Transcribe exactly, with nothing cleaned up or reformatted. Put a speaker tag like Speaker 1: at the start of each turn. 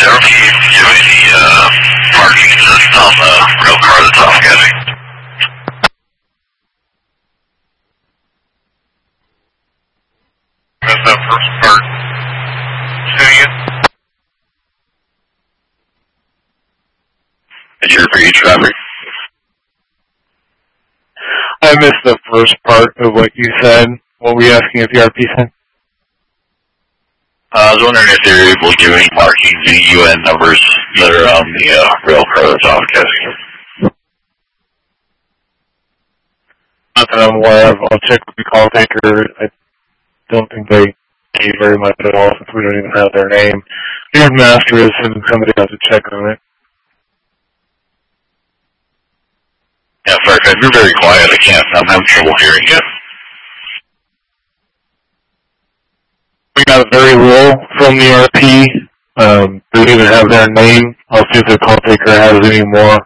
Speaker 1: Zero P, do you have any uh, parking assist on the rail car that's off getting? Missed that first part. Say it. Did you repeat traffic?
Speaker 2: I missed the first part of what you said. What were you asking if the R P said?
Speaker 1: Uh, I was wondering if they were able to give any markings, any U N numbers that are on the uh, rail car that's off getting.
Speaker 2: Not that I'm aware of. I'll check with the call taker. I don't think they gave very much at all since we don't even have their name. Your master is sending somebody out to check on it.
Speaker 1: Yeah, sorry, guys, you're very quiet. I can't. I'm having trouble hearing you.
Speaker 2: We got very little from the R P. Um, they don't even have their name. I'll see if the call taker has any more